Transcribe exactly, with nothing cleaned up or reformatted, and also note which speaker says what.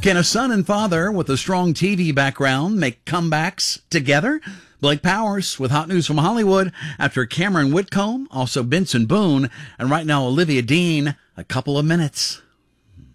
Speaker 1: Can a son and father with a strong T V background make comebacks together? Blake Powers with hot news from Hollywood after Cameron Whitcomb, also Benson Boone, and right now Olivia Dean. A couple of minutes.